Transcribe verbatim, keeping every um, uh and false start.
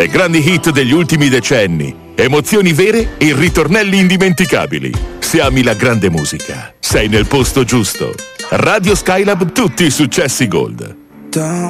le grandi hit degli ultimi decenni, emozioni vere e ritornelli indimenticabili. Se ami la grande musica, sei nel posto giusto. Radio Skylab, tutti i successi Gold.